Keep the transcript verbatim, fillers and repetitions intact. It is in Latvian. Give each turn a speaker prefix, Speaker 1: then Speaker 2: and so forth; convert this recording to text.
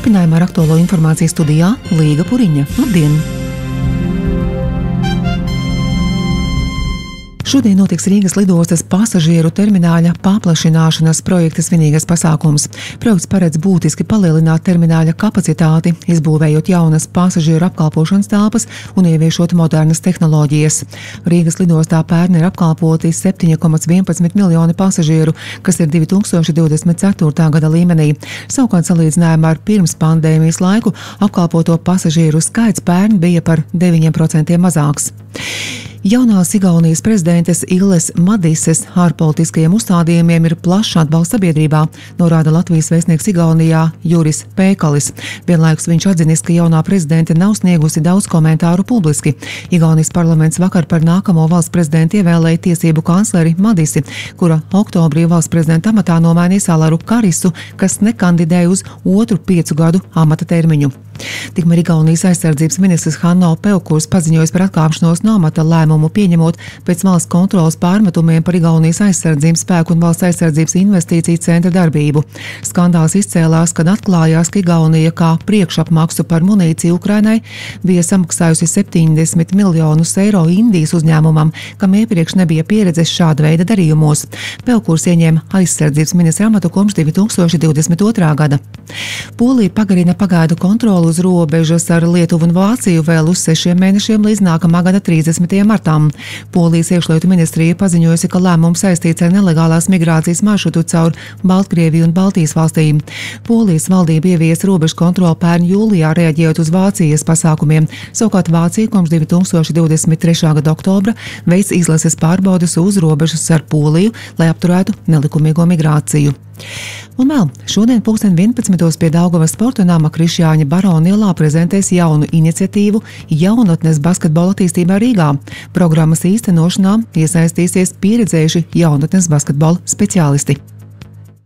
Speaker 1: Turpinājumā ar aktuālo informāciju studijā Līga Puriņa. Labdien! Šodien notiks Rīgas lidostas pasažieru termināļa paplašināšanas projekta svinīgais pasākums. Projekts paredz būtiski palielināt termināļa kapacitāti, izbūvējot jaunas pasažieru apkalpošanas telpas un ieviešot modernas tehnoloģijas. Rīgas lidostā pērn ir apkalpoti septiņi komats vienpadsmit miljoni pasažieru, kas ir divi tūkstoši divdesmit ceturtā gada līmenī. Savukārt salīdzinājumā ar pirms pandēmijas laiku apkalpoto pasažieru skaits pērn bija par deviņiem procentiem mazāks. Jaunās Igaunijas prezidentes Illes Madises ārpolitiskajiem uzstādījumiem ir plašs atbalsts sabiedrībā, norāda Latvijas vēstnieks Igaunijā Juris Pēkalis. Vienlaikus viņš atzinis, ka jaunā prezidente nav sniegusi daudz komentāru publiski. Igaunijas parlaments vakar par nākamo valsts prezidentu ievēlēja tiesību kancleri Madisi, kura oktobrī valsts prezidenta amatā nomainīja Salaru Karisu, kas nekandidēja uz otru piecu gadu amata termiņu. Tikmēr Igaunijas aizsardzības ministrs Hanno Pevkurs paziņojas par atkāpšanos no amata lēmumu pieņemot pēc valsts kontrolas pārmetumiem par Igaunijas aizsardzības spēku un valsts aizsardzības investīciju centra darbību. Skandāls izcēlās, kad atklājās, ka Igaunija kā priekšapmaksu par munīciju Ukrainai bija samaksājusi septiņdesmit miljonus eiro Indijas uzņēmumam, kam iepriekš nebija pieredzes šāda veida darījumos. Pevkurs ieņēma aizsardzības ministra amatu kopš divi tūkstoši divdesmit otrā gada. Polija pagarina pagaidu kontroli uz robežas ar Lietuvu un Vāciju vēl uz sešiem mēnešiem līdz nākamā gada trīsdesmitajam martam. Polijas iekšlietu ministrija paziņojusi, ka lēmums saistīts ar nelegālās migrācijas maršrutu caur Baltkrieviju un Baltijas valstīm. Polijas valdība ievies robežu kontroli pērn jūlijā, reaģējot uz Vācijas pasākumiem. Savukārt Vācija kopš divi tūkstoši divdesmit trešā gada oktobra veic izlases pārbaudes uz robežas ar Poliju, lai apturētu nelikumīgo migrāciju. Un vēl šodien pulksten vienpadsmitos pie Daugavas sporta nama Krišjāņa Barona ielā prezentēs jaunu iniciatīvu jaunatnes basketbola attīstībā Rīgā. Programmas īstenošanā iesaistīsies pieredzējuši jaunatnes basketbola speciālisti.